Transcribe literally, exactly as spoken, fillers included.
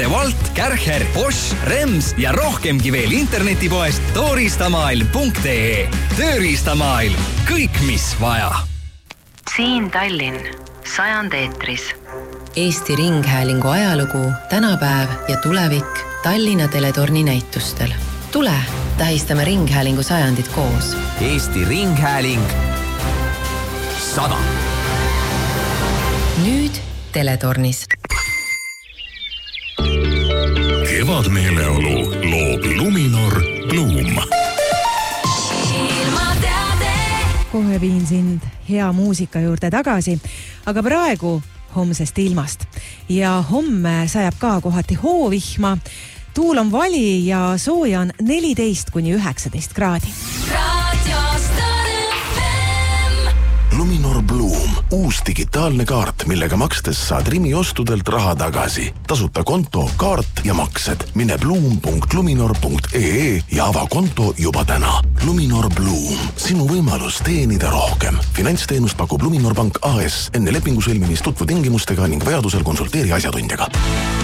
Lotte Walt, Kärcher, Bosch, Rems ja rohkemgi veel internetipoest toristamaailm punkt ee. Tööriistamaailm. Kõik, mis vaja. Siin Tallinn, sajand eetris. Eesti Ringhäälingu ajalugu, tänapäev ja tulevik Tallinna teletorni näitustel. Tule, tähistame Ringhäälingu sajandit koos. Eesti Ringhääling sada. Nüüd teletornis. Kevadmeeleolu loob Luminor Bloom. Kohe viin sind hea muusika juurde tagasi, aga praegu homsest ilmast. Ja homme sajab ka kohati hoovihma. Tuul on vali ja sooja on neliteist kuni üheksateist kraadi. Luminor Bloom, uus digitaalne kaart, millega makstes saad Rimi ostudelt raha tagasi. Tasuta konto, kaart ja maksed. Mine bloom punkt luminor punkt ee ja ava konto juba täna. Luminor Bloom, sinu võimalus teenida rohkem. Finantsteenust pakub Luminor Bank A S. Enne lepingu sõlmimist tutvu tingimustega ning vajadusel konsulteeri asjatundjaga.